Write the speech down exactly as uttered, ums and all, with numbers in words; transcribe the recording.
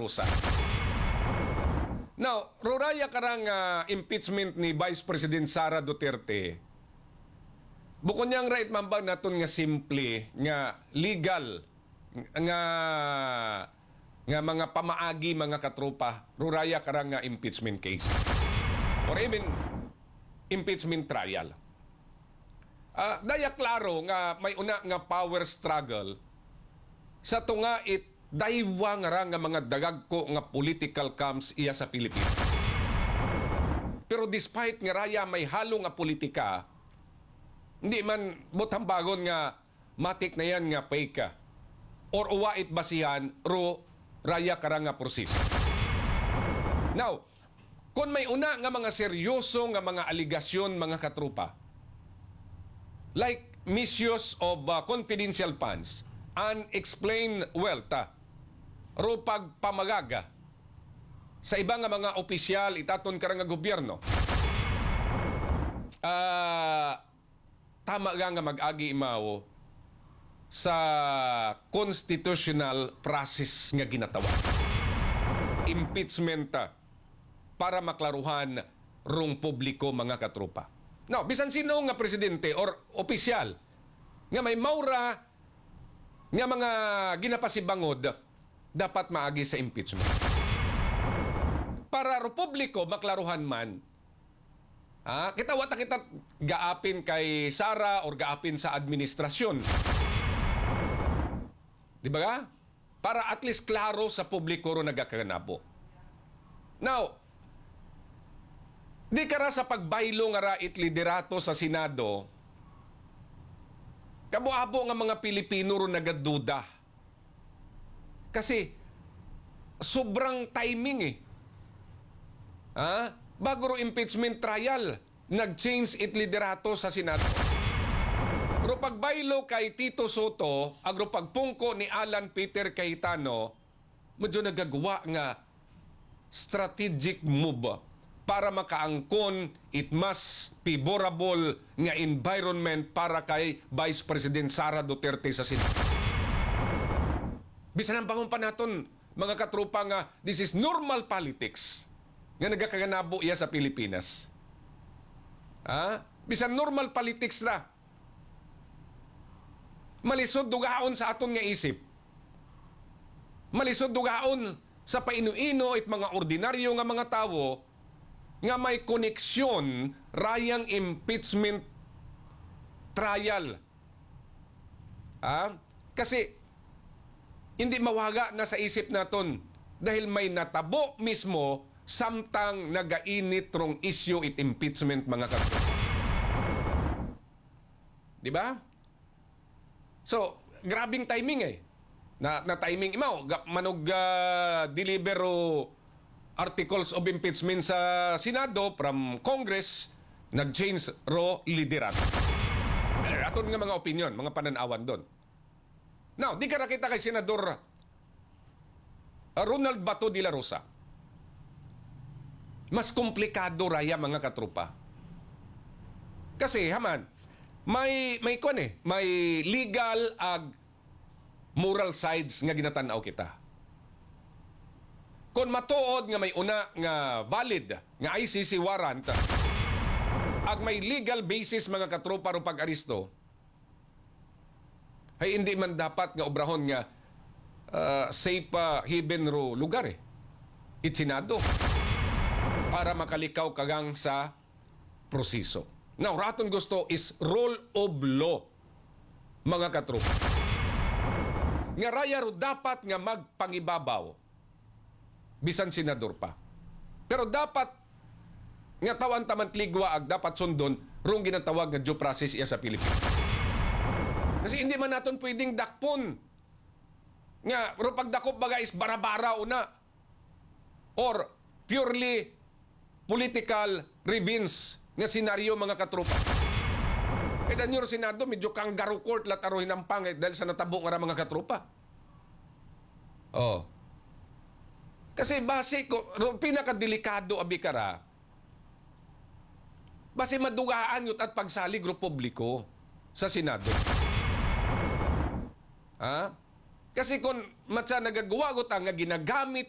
Rosa. Now, ruraya karang uh, impeachment ni Vice President Sara Duterte. Bukod niyang right mambang naton nga simple, nga legal, nga nga mga pamaagi, mga katropa, ruraya karang nga impeachment case. Or even impeachment trial. Uh, daya klaro nga may una nga power struggle sa tunga it daywa nga ra nga mga dagagko nga political camps iya sa Pilipinas. Pero despite nga raya may halo nga politika, hindi man buthambagon nga matik na yan nga fake ka or uwait basihan ro raya kara nga proseso. Now, kung may una nga mga seryoso nga mga aligasyon mga katrupa, like misuse of uh, confidential funds, unexplained wealth, ah, ro pagpamagaga sa ibang nga mga opisyal itaton karang nga gobyerno. Uh, tama nga nga mag-agi imaw sa constitutional process nga ginatawa. Impeachment ah, para maklaruhan rong publiko mga katropa. Now, bisan sino nga presidente or opisyal nga may maura nga mga ginapasibangod dapat maagi sa impeachment. Para republiko maklaruhan man, ha, kita wata kita gaapin kay Sara or gaapin sa administrasyon. Di ba ga? Para at least klaro sa publiko ro nagakanabo. Now, di kara sa pagbaylo nga ra it liderato sa Senado, kabuabo nga mga Pilipino ro nagaduda. Kasi sobrang timing eh. Ha? Bago ro impeachment trial, nag-change it liderato sa Senado. Pero pagbaylo kay Tito Soto, agro pagpungko ni Alan Peter Cayetano, medyo nagagawa nga strategic move para makaangkon it must favorable nga environment para kay Vice President Sara Duterte sa Senado. Bisan ang bangon pa naton, mga katrupa nga, this is normal politics nga nagakaganabo iya sa Pilipinas. Ha? Bisan normal politics na. Malisod dugaon sa aton nga isip. Malisod dugaon sa painuino it mga ordinaryo nga mga tawo nga may koneksyon rayang impeachment trial. Ha? Kasi hindi mawaga na sa isip naton dahil may natabo mismo samtang nagainit rong issue it impeachment mga kapatid. Di ba? So, grabing timing eh. Na, na timing imaw, manog uh, deliver o articles of impeachment sa Senado from Congress, nag-change ro liderato. Aton nga mga opinion, mga pananawan doon. Now, di ka nakita kay Senador uh, Ronald Bato de la Rosa. Mas komplikado raya mga katrupa. Kasi, haman, may, may kwan eh, may legal ag moral sides nga ginatanaw kita. Kung matuod nga may una nga valid nga I C C warrant, ag may legal basis mga katrupa ro pag-aristo, ay hindi man dapat nga obrahon nga uh, safe uh, haven ro lugar eh. Itsinado para makalikaw kagang sa proseso. Now, raton gusto is rule of law mga katrupa. Nga raya ro dapat nga magpangibabaw bisan senador pa. Pero dapat nga tawan tamantligwa ag dapat sundon rong ginatawag nga due process iya sa Pilipinas. Kasi hindi man naton pwedeng dakpon. Nga, pero pagdakop baga is barabara una. Or purely political revenge nga senaryo mga katrupa. Eh, danyor Senado, medyo kangaroo court lataro hinampang eh, dahil sa natabo nga mga katrupa. Oh. Kasi base, pinakadelikado abikara, base madugaan yun at pagsalig republiko sa Senado. Ha? Kasi kung matsa nagagawa ko nga ginagamit